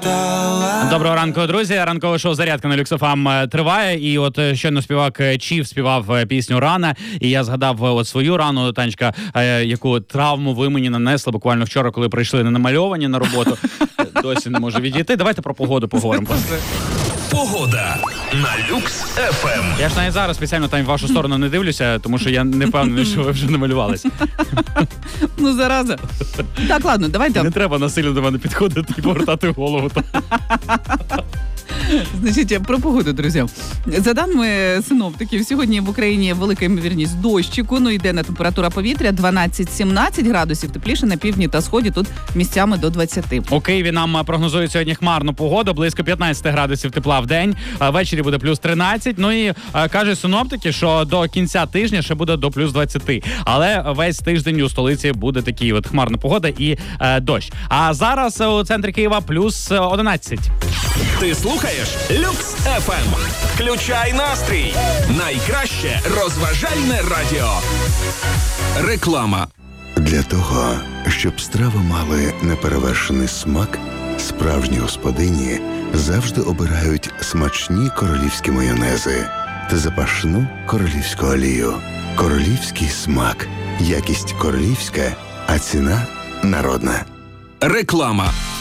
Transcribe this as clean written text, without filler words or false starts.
Доброго ранку, друзі. Ранкове шоу «Зарядка» на Люкс ФМ триває. І от щойно співак Чіф співав пісню «Рана». І я згадав от свою рану, Танечка, яку травму ви мені нанесли буквально вчора, коли прийшли ненамальовані на роботу. Досі не можу відійти. Давайте про погоду поговоримо. Погода на Люкс ФМ. Я ж навіть зараз спеціально там в вашу сторону не дивлюся, тому що я не впевнений, що ви вже намалювались. Ну, зараза. Так, ладно, давайте. Не треба насильно до мене підходити і повертати голову. Значить, про погоду, друзі. За даними синоптиків, сьогодні в Україні велика ймовірність дощику. Ну, йде на температура повітря 12-17 градусів. Тепліше на півдні та сході, тут місцями до 20. У Києві нам прогнозують сьогодні хмарну погоду, близько 15 градусів тепла в день. Ввечері буде плюс 13. Ну і кажуть синоптики, що до кінця тижня ще буде до плюс 20. Але весь тиждень у столиці буде такий от хмарна погода і дощ. А зараз у центрі Києва плюс 11. Ти слухаєш Люкс ФМ. Включай настрій. Найкраще розважальне радіо. Реклама. Для того, щоб страви мали неперевершений смак, справжні господині завжди обирають смачні королівські майонези та запашну королівську олію. Королівський смак. Якість королівська, а ціна народна. Реклама.